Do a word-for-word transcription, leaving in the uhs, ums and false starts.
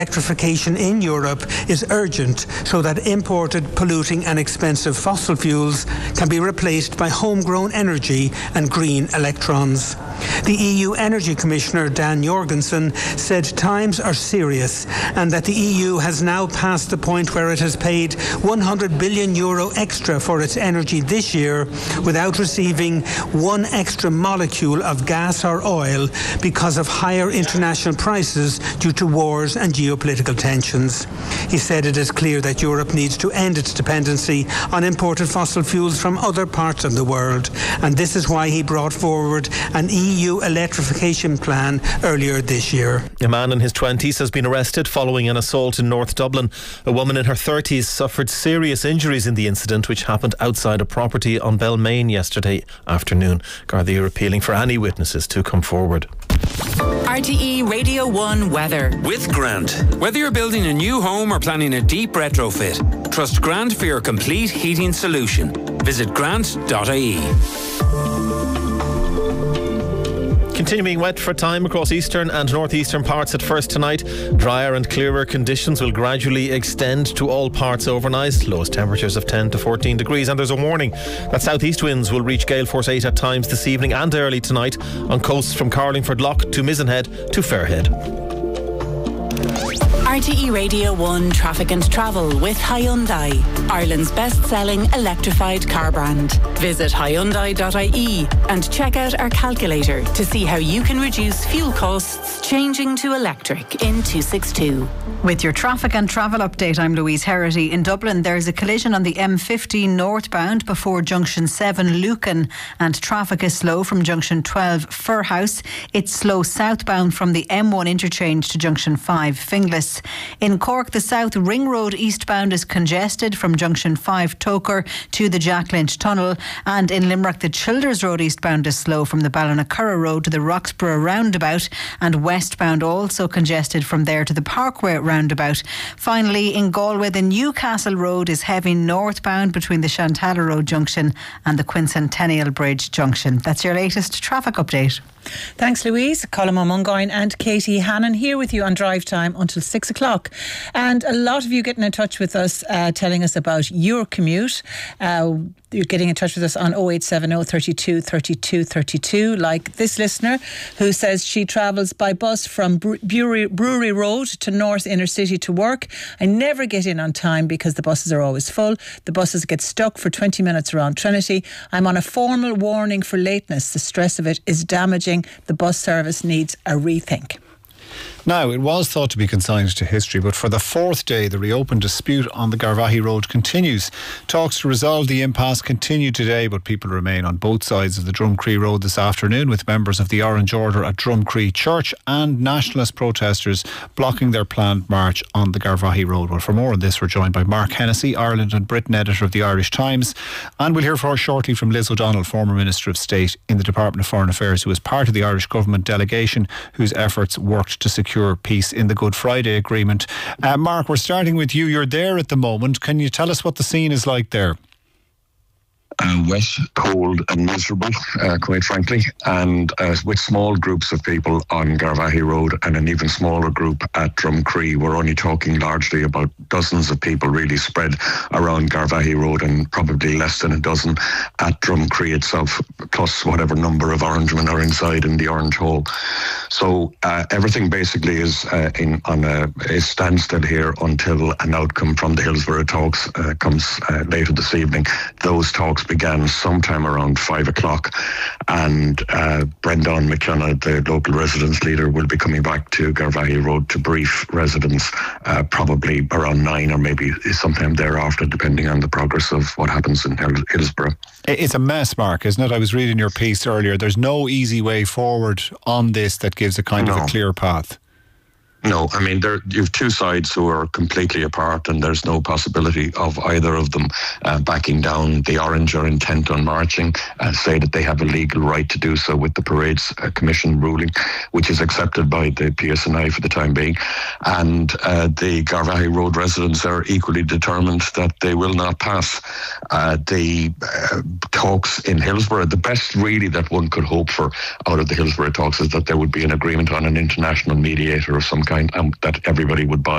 Electrification in Europe is urgent so that imported, polluting and expensive fossil fuels can be replaced by homegrown energy and green electrons. The E U Energy Commissioner Dan Jorgensen said times are serious and that the E U has now passed the point where it has paid one hundred billion euro extra for its energy this year without receiving one extra molecule of gas or oil because of higher international prices due to wars and geopolitical tensions. He said it is clear that Europe needs to end its dependency on imported fossil fuels from other parts of the world, and this is why he brought forward an E U electrification plan earlier this year. A man in his twenties has been arrested following an assault in North Dublin. A woman in her thirties suffered serious injuries in the incident, which happened outside a property on Belmain yesterday afternoon. Gardaí are appealing for any witnesses to come forward. R T E Radio one weather. With Grant. Whether you're building a new home or planning a deep retrofit, trust Grant for your complete heating solution. Visit grant dot I E. Continuing wet for time across eastern and northeastern parts at first tonight. Drier and clearer conditions will gradually extend to all parts overnight. Lowest temperatures of ten to fourteen degrees, and there's a warning that southeast winds will reach gale force eight at times this evening and early tonight on coasts from Carlingford Lough to Mizenhead to Fairhead. R T E Radio one Traffic and Travel with Hyundai, Ireland's best-selling electrified car brand. Visit hyundai dot I E and check out our calculator to see how you can reduce fuel costs changing to electric in two sixty-two. With your traffic and travel update, I'm Louise Herity. In Dublin, there's a collision on the M fifteen northbound before junction seven Lucan, and traffic is slow from junction twelve Furhouse. It's slow southbound from the M one interchange to junction five Finglas. In Cork, the South Ring Road eastbound is congested from junction five Toker to the Jack Lynch Tunnel, and in Limerick, the Childers Road eastbound is slow from the Ballinacarra Road to the Roxborough roundabout, and westbound also congested from there to the Parkway roundabout. Finally, in Galway, the Newcastle Road is heavy northbound between the Shantala Road junction and the Quincentennial Bridge junction. That's your latest traffic update. Thanks, Louise. Colin O'Mungoyne and Katie Hannon here with you on Drive Time until six o'clock. And a lot of you getting in touch with us, uh, telling us about your commute. Uh, you're getting in touch with us on oh eight seven oh, thirty-two, thirty-two, thirty-two, like this listener who says she travels by bus from Brewery, Brewery Road to North Inner City to work. I never get in on time because the buses are always full. The buses get stuck for twenty minutes around Trinity. I'm on a formal warning for lateness. The stress of it is damaging. The bus service needs a rethink. Now, it was thought to be consigned to history, but for the fourth day, the reopened dispute on the Garvaghey Road continues. Talks to resolve the impasse continue today, but people remain on both sides of the Drumcree Road this afternoon, with members of the Orange Order at Drumcree Church and nationalist protesters blocking their planned march on the Garvaghey Road. Well, for more on this, we're joined by Mark Hennessy, Ireland and Britain editor of the Irish Times, and we'll hear for shortly from Liz O'Donnell, former Minister of State in the Department of Foreign Affairs, who was part of the Irish government delegation whose efforts worked to secure peace in the Good Friday Agreement. Uh, Mark, we're starting with you. You're there at the moment. Can you tell us what the scene is like there? Uh, wet, cold and miserable, uh, quite frankly, and uh, with small groups of people on Garvaghey Road and an even smaller group at Drumcree. We're only talking largely about dozens of people really spread around Garvaghey Road, and probably less than a dozen at Drumcree itself, plus whatever number of Orangemen are inside in the Orange Hall. So uh, everything basically is uh, in on a, a standstill here until an outcome from the Hillsborough talks uh, comes uh, later this evening. Those talks began sometime around five o'clock, and uh, Brendan McKenna, the local residents leader, will be coming back to Garvaghey Road to brief residents uh, probably around nine or maybe sometime thereafter, depending on the progress of what happens in Hill- Hillsborough. It's a mess, Mark, isn't it? I was reading your piece earlier. There's no easy way forward on this that gives a kind no. of a clear path. No, I mean, there you have two sides who are completely apart, and there's no possibility of either of them uh, backing down. The Orange are intent on marching and say that they have a legal right to do so with the Parades uh, Commission ruling, which is accepted by the P S N I for the time being. And uh, the Garvaghey Road residents are equally determined that they will not pass. Uh, the uh, talks in Hillsborough, the best really that one could hope for out of the Hillsborough talks is that there would be an agreement on an international mediator of some kind. kind um, that everybody would buy.